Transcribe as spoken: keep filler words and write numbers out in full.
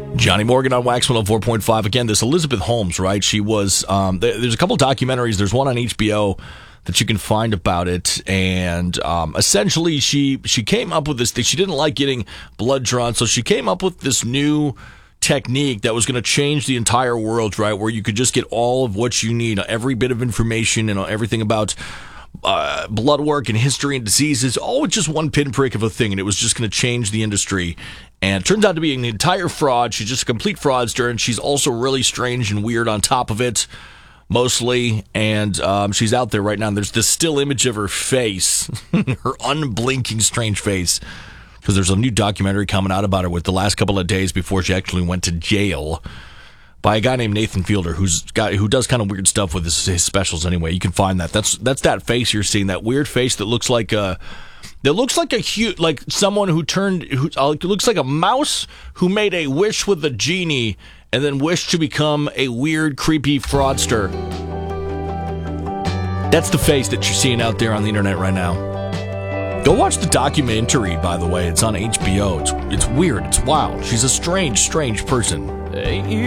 Johnny Morgan on Wax one oh four point five. Again, this Elizabeth Holmes, right? She was, um, there, there's a couple documentaries. There's one on H B O that you can find about it. And um, essentially, she, she came up with this thing. She didn't like getting blood drawn, so she came up with this new technique that was going to change the entire world, right? Where you could just get all of what you need, every bit of information and everything about uh, blood work and history and diseases, all with just one pinprick of a thing. And it was just going to change the industry. And it turns out to be an entire fraud. She's just a complete fraudster, and she's also really strange and weird on top of it, mostly. And um, she's out there right now. And there's this still image of her face, her unblinking strange face, because there's a new documentary coming out about her with the last couple of days before she actually went to jail, by a guy named Nathan Fielder, who's got who does kind of weird stuff with his, his specials. Anyway, you can find that. That's that's that face you're seeing, that weird face that looks like a that looks like a huge, like someone who turned who uh, looks like a mouse who made a wish with a genie and then wished to become a weird, creepy fraudster. That's the face that you're seeing out there on the internet right now. Go watch the documentary, by the way. It's on H B O. It's it's weird. It's wild. She's a strange, strange person. Hey,